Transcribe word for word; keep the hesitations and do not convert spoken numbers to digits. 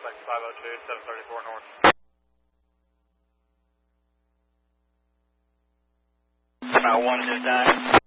Suspect five oh two, seven thirty-four north. About one to nine.